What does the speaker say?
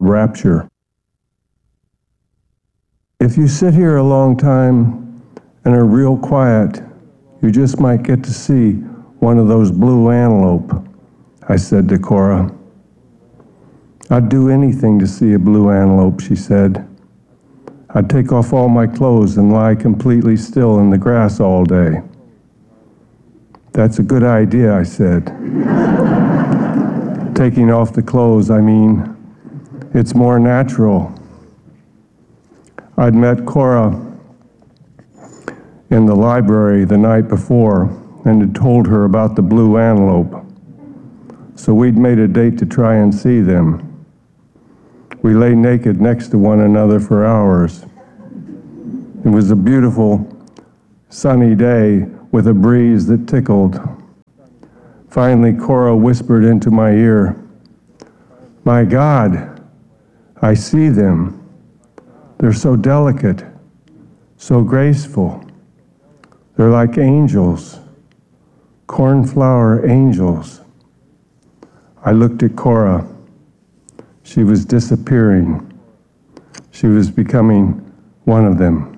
rapture. If you sit here a long time and are real quiet, you just might get to see one of those blue antelope, I said to Cora. I'd do anything to see a blue antelope, she said. I'd take off all my clothes and lie completely still in the grass all day. That's a good idea, I said. Taking off the clothes, I mean, it's more natural. I'd met Cora in the library the night before and had told her about the blue antelope. So we'd made a date to try and see them. We lay naked next to one another for hours. It was a beautiful, sunny day with a breeze that tickled. Finally, Cora whispered into my ear, "My God, I see them. They're so delicate, so graceful. They're like angels, cornflower angels." I looked at Cora. She was disappearing. She was becoming one of them.